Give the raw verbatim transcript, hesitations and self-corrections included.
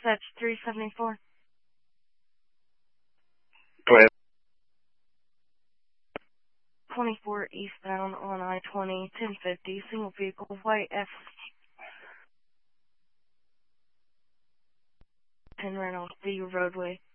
Dispatch three seventy-four. Go ahead. twenty-four eastbound on I twenty, ten fifty, single vehicle, white F ten Reynolds, the roadway.